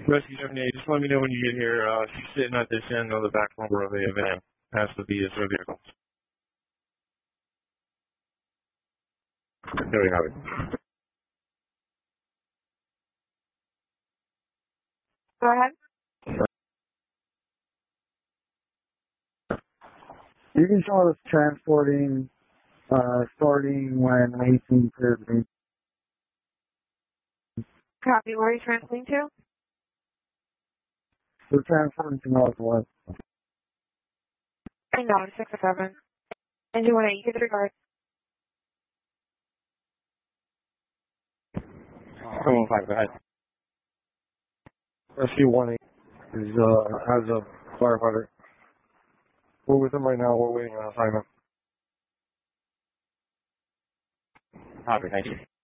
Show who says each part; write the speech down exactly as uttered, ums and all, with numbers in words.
Speaker 1: Rescue seventy-eight, just let me know when you get here. Uh, she's sitting at this end of the back bumper of a van. Has to be a vehicle. There we have it.
Speaker 2: Go ahead.
Speaker 3: You can show us transporting, uh, starting when eighteen cleared me.
Speaker 2: Copy. Where are you transferring to?
Speaker 3: We're transporting to Northwest.
Speaker 2: Hang on, six or seven. And you want to use regard.
Speaker 1: Come on, five, go ahead. Rescue one eight is, uh, has a firefighter. We're with him right now. We're waiting on assignment. Copy, thank you.